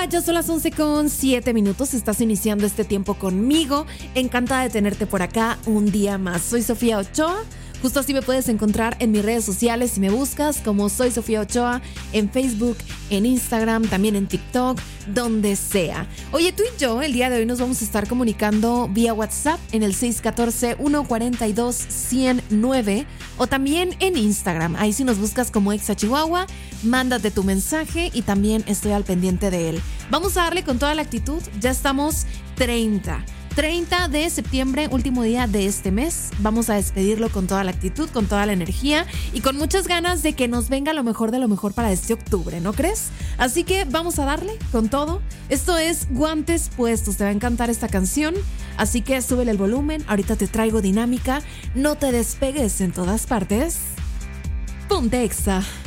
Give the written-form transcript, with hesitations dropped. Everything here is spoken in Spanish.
Ya son las 11:07. Estás iniciando este tiempo conmigo. Encantada de tenerte por acá un día más. Soy Sofía Ochoa. Justo así me puedes encontrar en mis redes sociales si me buscas como Soy Sofía Ochoa, en Facebook, en Instagram, también en TikTok, donde sea. Oye, tú y yo el día de hoy nos vamos a estar comunicando vía WhatsApp en el 614-142-109 o también en Instagram. Ahí si nos buscas como Exa Chihuahua, mándate tu mensaje y también estoy al pendiente de él. Vamos a darle con toda la actitud. Ya estamos 30 de septiembre, último día de este mes. Vamos a despedirlo con toda la actitud, con toda la energía y con muchas ganas de que nos venga lo mejor de lo mejor para este octubre, ¿no crees? Así que vamos a darle con todo. Esto es Guantes Puestos. Te va a encantar esta canción, así que súbele el volumen. Ahorita te traigo dinámica. No te despegues en todas partes. Ponte Exa.